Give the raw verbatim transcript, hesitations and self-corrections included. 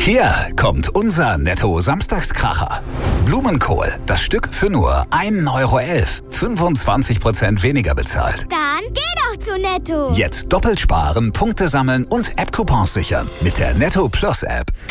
Hier kommt unser Netto-Samstagskracher. Blumenkohl, das Stück für nur ein Euro elf. fünfundzwanzig Prozent weniger bezahlt. Dann geh doch zu Netto. Jetzt doppelt sparen, Punkte sammeln und App-Coupons sichern mit der Netto Plus App.